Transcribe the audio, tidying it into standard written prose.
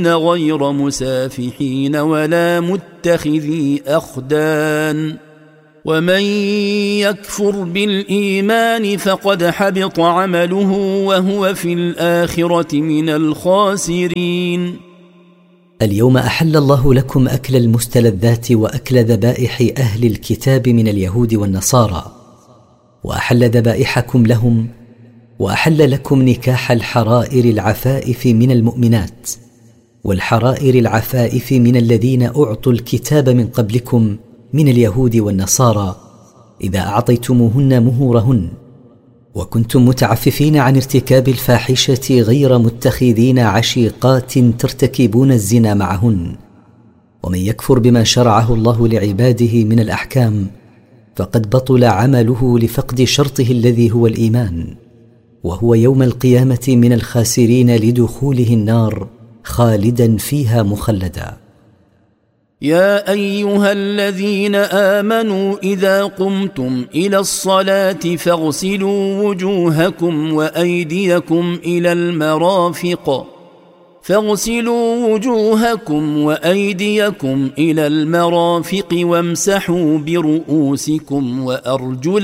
غير مسافحين ولا متخذي أخدان ومن يكفر بالإيمان فقد حبط عمله وهو في الآخرة من الخاسرين. اليوم أحل الله لكم أكل المستلذات وأكل ذبائح أهل الكتاب من اليهود والنصارى، وأحل ذبائحكم لهم، وأحل لكم نكاح الحرائر العفائف من المؤمنات، والحرائر العفائف من الذين أعطوا الكتاب من قبلكم من اليهود والنصارى إذا أعطيتموهن مهورهن، وكنتم متعففين عن ارتكاب الفاحشة غير متخذين عشيقات ترتكبون الزنا معهن. ومن يكفر بما شرعه الله لعباده من الأحكام فقد بطل عمله لفقد شرطه الذي هو الإيمان، وهو يوم القيامة من الخاسرين لدخوله النار خالدا فيها مخلدا. يا أيها الذين آمنوا إذا قمتم إلى الصلاة فاغسلوا وجوهكم وأيديكم إلى المرافق وامسحوا برؤوسكم وأرجلكم